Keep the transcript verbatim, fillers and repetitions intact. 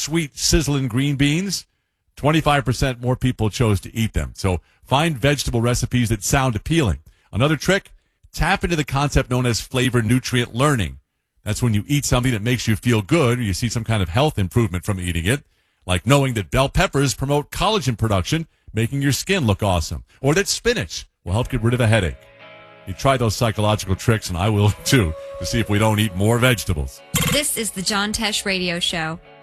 sweet, sizzling green beans, twenty-five percent more people chose to eat them. So find vegetable recipes that sound appealing. Another trick, tap into the concept known as flavor nutrient learning. That's when you eat something that makes you feel good or you see some kind of health improvement from eating it, like knowing that bell peppers promote collagen production, making your skin look awesome, or that spinach will help get rid of a headache. You try those psychological tricks, and I will too, to see if we don't eat more vegetables. This is the John Tesh Radio Show.